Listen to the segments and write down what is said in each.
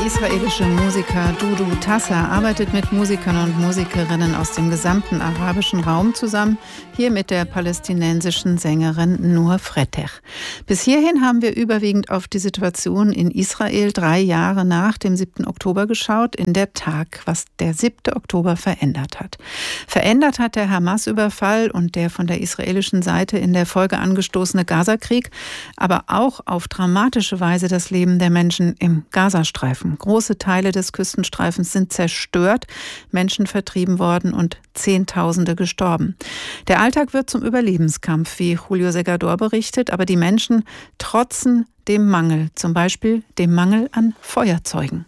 israelische Musiker Dudu Tassa arbeitet mit Musikern und Musikerinnen aus dem gesamten arabischen Raum zusammen, hier mit der palästinensischen Sängerin Nour Frettech. Bis hierhin haben wir überwiegend auf die Situation in Israel 3 Jahre nach dem 7. Oktober geschaut, in der Tag, was der 7. Oktober verändert hat. Verändert hat der Hamas-Überfall und der von der israelischen Seite in der Folge angestoßene Gazakrieg, aber auch auf dramatische Weise das Leben der Menschen im Gazastreifen. Große Teile des Küstenstreifens sind zerstört, Menschen vertrieben worden und Zehntausende gestorben. Der Alltag wird zum Überlebenskampf, wie Julio Segador berichtet, aber die Menschen trotzen dem Mangel, zum Beispiel dem Mangel an Feuerzeugen.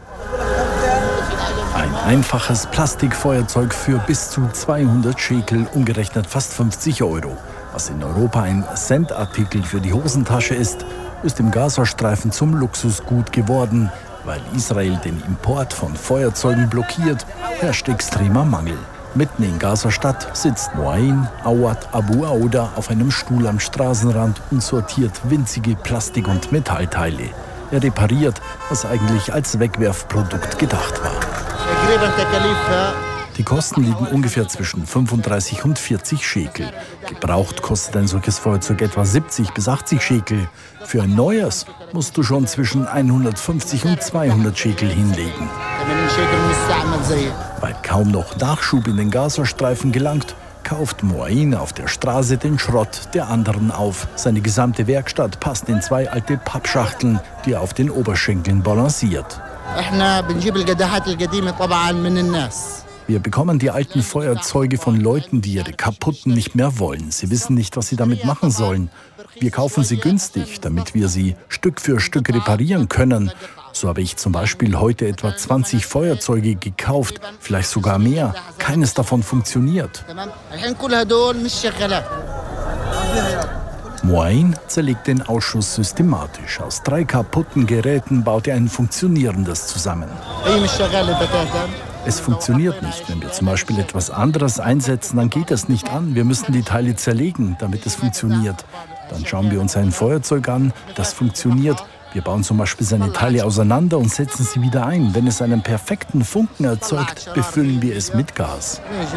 Ein einfaches Plastikfeuerzeug für bis zu 200 Schekel, umgerechnet fast 50 Euro. Was in Europa ein Centartikel für die Hosentasche ist im Gazastreifen zum Luxusgut geworden. Weil Israel den Import von Feuerzeugen blockiert, herrscht extremer Mangel. Mitten in Gazastadt sitzt Moain Awad Abu Auda auf einem Stuhl am Straßenrand und sortiert winzige Plastik- und Metallteile. Er repariert, was eigentlich als Wegwerfprodukt gedacht war. Die Kosten liegen ungefähr zwischen 35 und 40 Schekel. Gebraucht kostet ein solches Feuerzeug etwa 70 bis 80 Schekel. Für ein neues musst du schon zwischen 150 und 200 Schekel hinlegen. Weil kaum noch Nachschub in den Gazastreifen gelangt, kauft Moain auf der Straße den Schrott der anderen auf. Seine gesamte Werkstatt passt in 2 alte Pappschachteln, die er auf den Oberschenkeln balanciert. Wir bekommen die alten Feuerzeuge von Leuten, die ihre kaputten nicht mehr wollen. Sie wissen nicht, was sie damit machen sollen. Wir kaufen sie günstig, damit wir sie Stück für Stück reparieren können. So habe ich zum Beispiel heute etwa 20 Feuerzeuge gekauft, vielleicht sogar mehr. Keines davon funktioniert. Moain zerlegt den Ausschuss systematisch. Aus 3 kaputten Geräten baut er ein funktionierendes zusammen. Es funktioniert nicht. Wenn wir zum Beispiel etwas anderes einsetzen, dann geht das nicht an. Wir müssen die Teile zerlegen, damit es funktioniert. Dann schauen wir uns ein Feuerzeug an, das funktioniert. Wir bauen zum Beispiel seine Teile auseinander und setzen sie wieder ein. Wenn es einen perfekten Funken erzeugt, befüllen wir es mit Gas.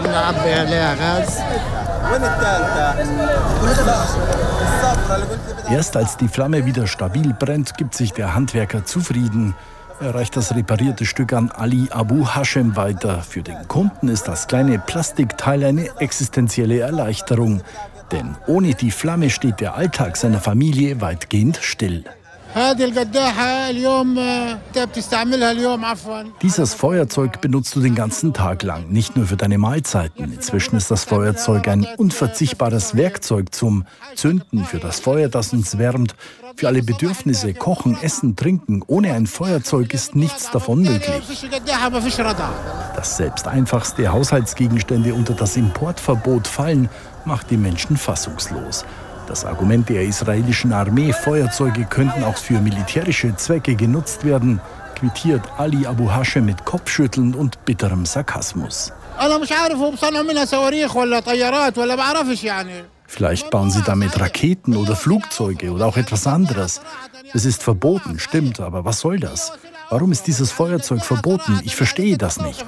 Erst als die Flamme wieder stabil brennt, gibt sich der Handwerker zufrieden. Er reicht das reparierte Stück an Ali Abu Hashem weiter. Für den Kunden ist das kleine Plastikteil eine existenzielle Erleichterung. Denn ohne die Flamme steht der Alltag seiner Familie weitgehend still. Dieses Feuerzeug benutzt du den ganzen Tag lang, nicht nur für deine Mahlzeiten. Inzwischen ist das Feuerzeug ein unverzichtbares Werkzeug zum Zünden, für das Feuer, das uns wärmt, für alle Bedürfnisse, Kochen, Essen, Trinken. Ohne ein Feuerzeug ist nichts davon möglich. Dass selbst einfachste Haushaltsgegenstände unter das Importverbot fallen, macht die Menschen fassungslos. Das Argument der israelischen Armee, Feuerzeuge könnten auch für militärische Zwecke genutzt werden, quittiert Ali Abu Hashem mit Kopfschütteln und bitterem Sarkasmus. Vielleicht bauen sie damit Raketen oder Flugzeuge oder auch etwas anderes. Es ist verboten, stimmt, aber was soll das? Warum ist dieses Feuerzeug verboten? Ich verstehe das nicht.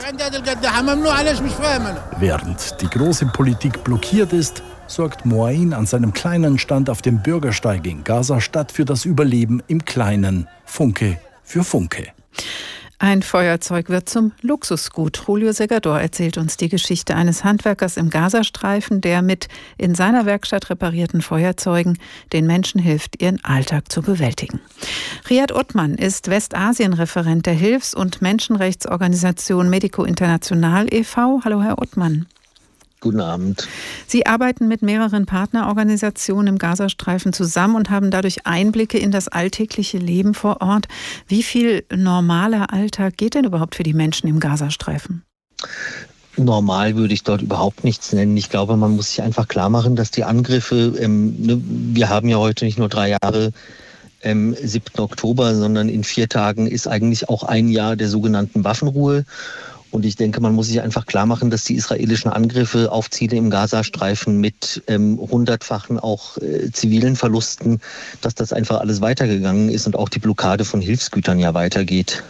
Während die große Politik blockiert ist, sorgt Moain an seinem kleinen Stand auf dem Bürgersteig in Gazastadt für das Überleben im Kleinen. Funke für Funke. Ein Feuerzeug wird zum Luxusgut. Julio Segador erzählt uns die Geschichte eines Handwerkers im Gazastreifen, der mit in seiner Werkstatt reparierten Feuerzeugen den Menschen hilft, ihren Alltag zu bewältigen. Riyad Othman ist Westasien-Referent der Hilfs- und Menschenrechtsorganisation Medico International e.V. Hallo, Herr Othman. Guten Abend. Sie arbeiten mit mehreren Partnerorganisationen im Gazastreifen zusammen und haben dadurch Einblicke in das alltägliche Leben vor Ort. Wie viel normaler Alltag geht denn überhaupt für die Menschen im Gazastreifen? Normal würde ich dort überhaupt nichts nennen. Ich glaube, man muss sich einfach klar machen, dass die Angriffe, wir haben ja heute nicht nur 3 Jahre 7. Oktober, sondern in 4 Tagen ist eigentlich auch 1 Jahr der sogenannten Waffenruhe. Und ich denke, man muss sich einfach klar machen, dass die israelischen Angriffe auf Ziele im Gazastreifen mit 100-fachen auch zivilen Verlusten, dass das einfach alles weitergegangen ist und auch die Blockade von Hilfsgütern ja weitergeht.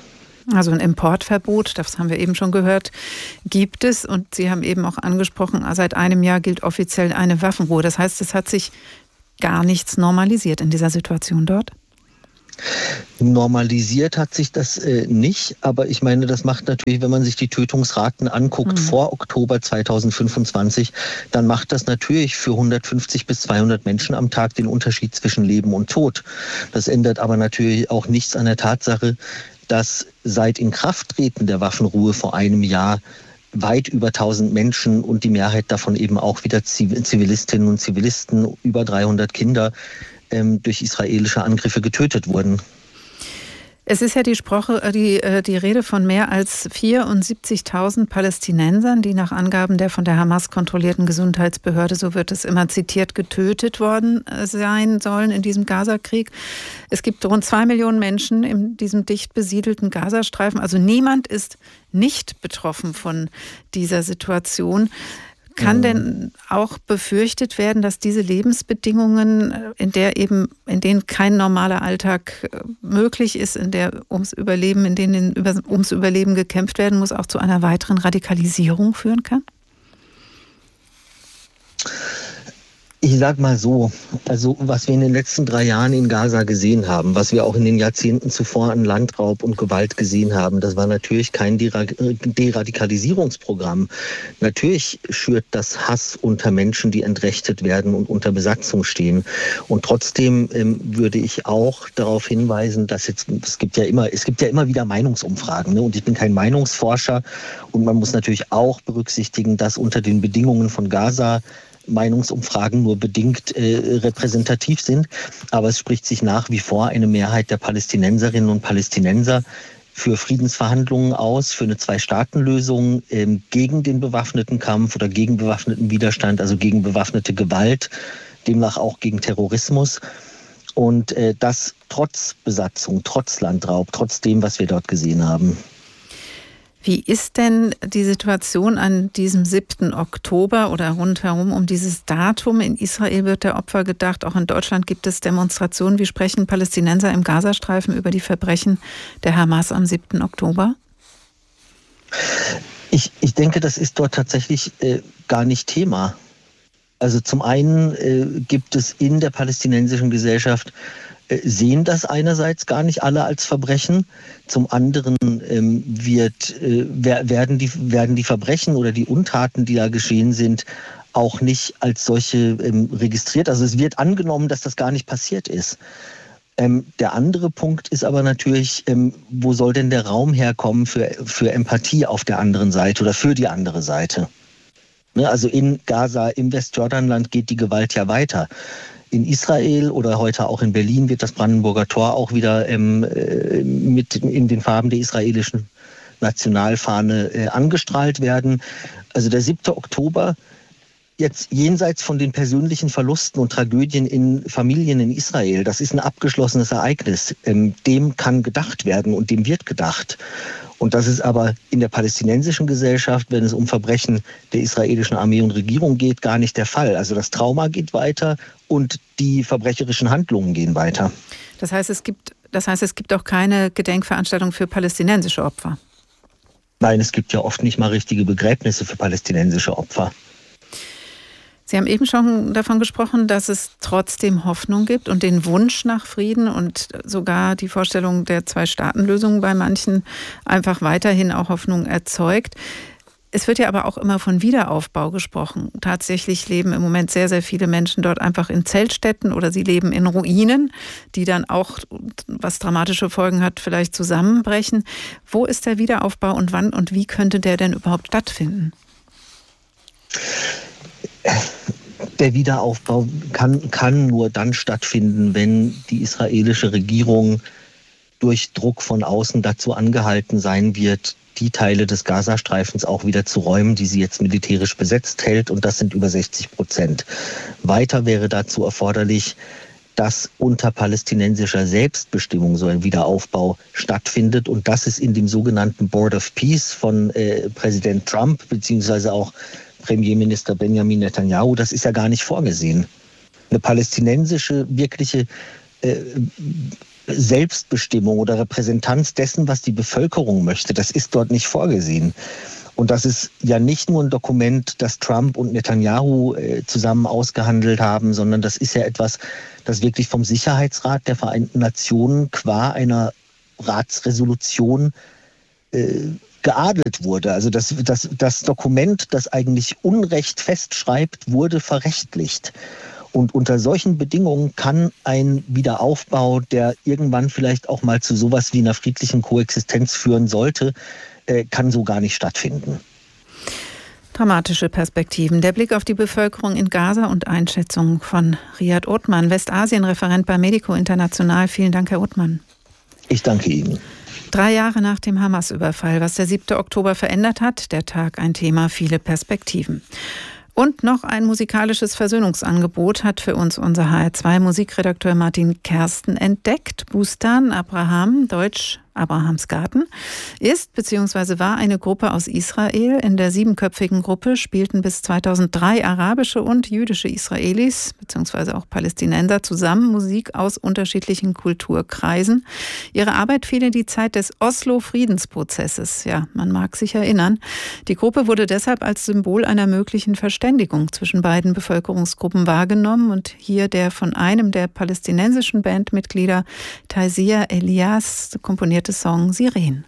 Also ein Importverbot, das haben wir eben schon gehört, gibt es. Und Sie haben eben auch angesprochen, seit einem Jahr gilt offiziell eine Waffenruhe. Das heißt, es hat sich gar nichts normalisiert in dieser Situation dort? Normalisiert hat sich das nicht, aber ich meine, das macht natürlich, wenn man sich die Tötungsraten anguckt vor Oktober 2025, dann macht das natürlich für 150 bis 200 Menschen am Tag den Unterschied zwischen Leben und Tod. Das ändert aber natürlich auch nichts an der Tatsache, dass seit Inkrafttreten der Waffenruhe vor einem Jahr weit über 1000 Menschen und die Mehrheit davon eben auch wieder Zivilistinnen und Zivilisten, über 300 Kinder, durch israelische Angriffe getötet wurden. Es ist ja die Rede von mehr als 74.000 Palästinensern, die nach Angaben der von der Hamas kontrollierten Gesundheitsbehörde, so wird es immer zitiert, getötet worden sein sollen in diesem Gazakrieg. Es gibt rund 2 Millionen Menschen in diesem dicht besiedelten Gazastreifen. Also niemand ist nicht betroffen von dieser Situation. Kann denn auch befürchtet werden, dass diese Lebensbedingungen, in denen kein normaler Alltag möglich ist, in denen ums Überleben gekämpft werden muss, auch zu einer weiteren Radikalisierung führen kann? Ich sag mal so, also was wir in den letzten 3 Jahren in Gaza gesehen haben, was wir auch in den Jahrzehnten zuvor an Landraub und Gewalt gesehen haben, das war natürlich kein Deradikalisierungsprogramm. Natürlich schürt das Hass unter Menschen, die entrechtet werden und unter Besatzung stehen. Und trotzdem würde ich auch darauf hinweisen, dass es gibt ja immer wieder Meinungsumfragen, ne? Und ich bin kein Meinungsforscher und man muss natürlich auch berücksichtigen, dass unter den Bedingungen von Gaza Meinungsumfragen nur bedingt repräsentativ sind. Aber es spricht sich nach wie vor eine Mehrheit der Palästinenserinnen und Palästinenser für Friedensverhandlungen aus, für eine Zwei-Staaten-Lösung, gegen den bewaffneten Kampf oder gegen bewaffneten Widerstand, also gegen bewaffnete Gewalt, demnach auch gegen Terrorismus. Und das trotz Besatzung, trotz Landraub, trotz dem, was wir dort gesehen haben. Wie ist denn die Situation an diesem 7. Oktober oder rundherum um dieses Datum? In Israel wird der Opfer gedacht, auch in Deutschland gibt es Demonstrationen. Wie sprechen Palästinenser im Gazastreifen über die Verbrechen der Hamas am 7. Oktober? Ich denke, das ist dort tatsächlich gar nicht Thema. Also zum einen gibt es in der palästinensischen Gesellschaft sehen das einerseits gar nicht alle als Verbrechen. Zum anderen werden die Verbrechen oder die Untaten, die da geschehen sind, auch nicht als solche registriert. Also es wird angenommen, dass das gar nicht passiert ist. Der andere Punkt ist aber natürlich, wo soll denn der Raum herkommen für Empathie auf der anderen Seite oder für die andere Seite? Ne, also in Gaza, im Westjordanland geht die Gewalt ja weiter. In Israel oder heute auch in Berlin wird das Brandenburger Tor auch wieder mit in den Farben der israelischen Nationalfahne angestrahlt werden. Also der 7. Oktober, jetzt jenseits von den persönlichen Verlusten und Tragödien in Familien in Israel, das ist ein abgeschlossenes Ereignis. Dem kann gedacht werden und dem wird gedacht. Und das ist aber in der palästinensischen Gesellschaft, wenn es um Verbrechen der israelischen Armee und Regierung geht, gar nicht der Fall. Also das Trauma geht weiter und die verbrecherischen Handlungen gehen weiter. Das heißt, es gibt auch keine Gedenkveranstaltung für palästinensische Opfer? Nein, es gibt ja oft nicht mal richtige Begräbnisse für palästinensische Opfer. Sie haben eben schon davon gesprochen, dass es trotzdem Hoffnung gibt und den Wunsch nach Frieden und sogar die Vorstellung der Zwei-Staaten-Lösung bei manchen einfach weiterhin auch Hoffnung erzeugt. Es wird ja aber auch immer von Wiederaufbau gesprochen. Tatsächlich leben im Moment sehr, sehr viele Menschen dort einfach in Zeltstätten oder sie leben in Ruinen, die dann auch, was dramatische Folgen hat, vielleicht zusammenbrechen. Wo ist der Wiederaufbau und wann und wie könnte der denn überhaupt stattfinden? Der Wiederaufbau kann nur dann stattfinden, wenn die israelische Regierung durch Druck von außen dazu angehalten sein wird, die Teile des Gazastreifens auch wieder zu räumen, die sie jetzt militärisch besetzt hält. Und das sind über 60%. Weiter wäre dazu erforderlich, dass unter palästinensischer Selbstbestimmung so ein Wiederaufbau stattfindet. Und das ist in dem sogenannten Board of Peace von Präsident Trump beziehungsweise auch Premierminister Benjamin Netanyahu, das ist ja gar nicht vorgesehen. Eine palästinensische, wirkliche Selbstbestimmung oder Repräsentanz dessen, was die Bevölkerung möchte. Das ist dort nicht vorgesehen. Und das ist ja nicht nur ein Dokument, das Trump und Netanyahu zusammen ausgehandelt haben, sondern das ist ja etwas, das wirklich vom Sicherheitsrat der Vereinten Nationen qua einer Ratsresolution geadelt wurde. Also das Dokument, das eigentlich Unrecht festschreibt, wurde verrechtlicht. Und unter solchen Bedingungen kann ein Wiederaufbau, der irgendwann vielleicht auch mal zu sowas wie einer friedlichen Koexistenz führen sollte, kann so gar nicht stattfinden. Dramatische Perspektiven. Der Blick auf die Bevölkerung in Gaza und Einschätzung von Riad Othman, Westasien-Referent bei Medico International. Vielen Dank, Herr Othman. Ich danke Ihnen. 3 Jahre nach dem Hamas-Überfall, was der 7. Oktober verändert hat, der Tag ein Thema, viele Perspektiven. Und noch ein musikalisches Versöhnungsangebot hat für uns unser HR2-Musikredakteur Martin Kersten entdeckt. Bustan Abraham, deutsch Abrahams Garten, ist bzw. war eine Gruppe aus Israel. In der 7-köpfigen Gruppe spielten bis 2003 arabische und jüdische Israelis bzw. auch Palästinenser zusammen Musik aus unterschiedlichen Kulturkreisen. Ihre Arbeit fiel in die Zeit des Oslo-Friedensprozesses. Ja, man mag sich erinnern. Die Gruppe wurde deshalb als Symbol einer möglichen Verständigung zwischen beiden Bevölkerungsgruppen wahrgenommen und hier der von einem der palästinensischen Bandmitglieder, Taysir Elias, komponierte Song Siren.